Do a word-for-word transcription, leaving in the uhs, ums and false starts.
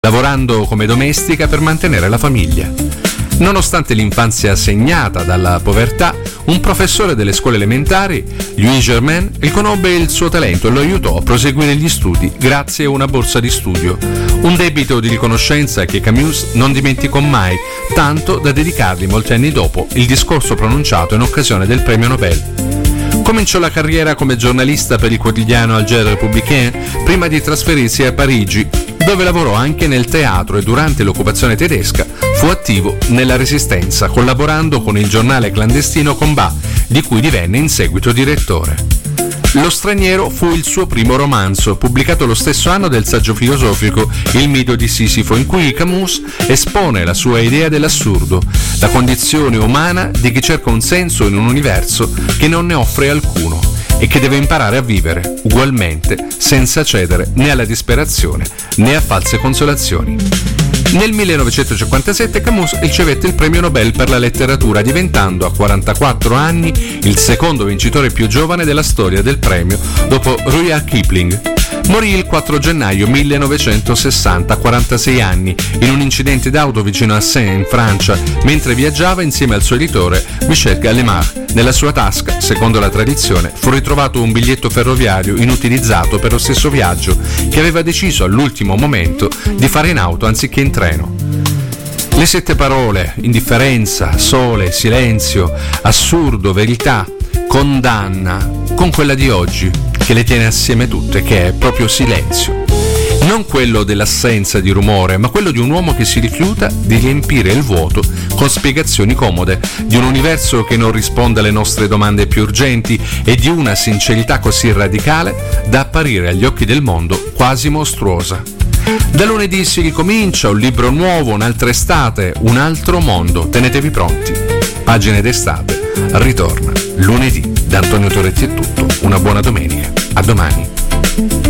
lavorando come domestica per mantenere la famiglia. Nonostante l'infanzia segnata dalla povertà, un professore delle scuole elementari, Louis Germain, riconobbe il suo talento e lo aiutò a proseguire gli studi grazie a una borsa di studio, un debito di riconoscenza che Camus non dimenticò mai, tanto da dedicargli molti anni dopo il discorso pronunciato in occasione del premio Nobel. Cominciò la carriera come giornalista per il quotidiano Alger Républicain prima di trasferirsi a Parigi, dove lavorò anche nel teatro e durante l'occupazione tedesca fu attivo nella Resistenza, collaborando con il giornale clandestino Combat, di cui divenne in seguito direttore. Lo straniero fu il suo primo romanzo, pubblicato lo stesso anno del saggio filosofico Il mito di Sisifo, in cui Camus espone la sua idea dell'assurdo, la condizione umana di chi cerca un senso in un universo che non ne offre alcuno e che deve imparare a vivere ugualmente, senza cedere né alla disperazione né a false consolazioni. Nel millenovecentocinquantasette Camus ricevette il premio Nobel per la letteratura, diventando a quarantaquattro anni il secondo vincitore più giovane della storia del premio, dopo Rudyard Kipling. Morì il quattro gennaio millenovecentosessanta, a quarantasei anni, in un incidente d'auto vicino a Saint, in Francia, mentre viaggiava insieme al suo editore Michel Gallimard. Nella sua tasca, secondo la tradizione, fu ritrovato un biglietto ferroviario inutilizzato per lo stesso viaggio, che aveva deciso all'ultimo momento di fare in auto anziché in treno. Le sette parole, indifferenza, sole, silenzio, assurdo, verità, condanna, con quella di oggi, che le tiene assieme tutte, che è proprio silenzio. Non quello dell'assenza di rumore, ma quello di un uomo che si rifiuta di riempire il vuoto con spiegazioni comode, di un universo che non risponde alle nostre domande più urgenti e di una sincerità così radicale da apparire agli occhi del mondo quasi mostruosa. Da lunedì si ricomincia, un libro nuovo, un'altra estate, un altro mondo. Tenetevi pronti. Pagine d'estate ritorna lunedì. Da Antonio Toretti è tutto. Una buona domenica. A domani.